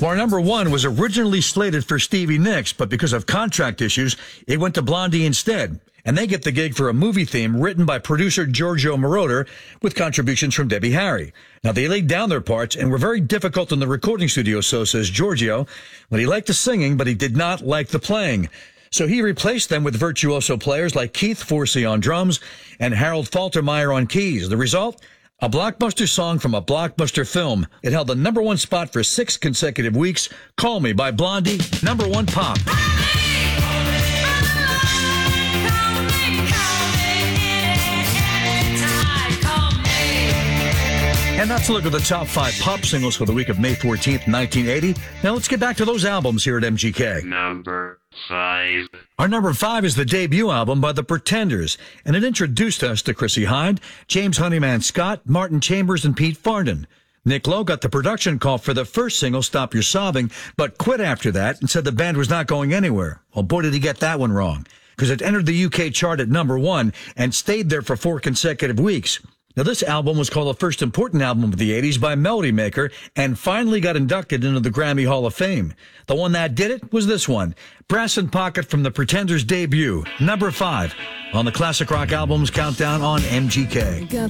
Well, our number one was originally slated for Stevie Nicks, but because of contract issues, it went to Blondie instead. And they get the gig for a movie theme written by producer Giorgio Moroder with contributions from Debbie Harry. Now, they laid down their parts and were very difficult in the recording studio, so says Giorgio. Well, he liked the singing, but he did not like the playing. So he replaced them with virtuoso players like Keith Forsey on drums and Harold Faltermeyer on keys. The result? A blockbuster song from a blockbuster film. It held the number one spot for 6 consecutive weeks. Call Me by Blondie, number one pop. And that's a look at the top 5 pop singles for the week of May 14th, 1980. Now let's get back to those albums here at MGK. Number 5. Our number 5 is the debut album by The Pretenders, and it introduced us to Chrissie Hynde, James Honeyman Scott, Martin Chambers, and Pete Farndon. Nick Lowe got the production call for the first single, Stop Your Sobbing, but quit after that and said the band was not going anywhere. Well, boy, did he get that one wrong, because it entered the UK chart at number 1 and stayed there for 4 consecutive weeks. Now, this album was called the first important album of the 80s by Melody Maker and finally got inducted into the Grammy Hall of Fame. The one that did it was this one, Brass and Pocket from the Pretenders' debut, number 5, on the Classic Rock Albums Countdown on MGK.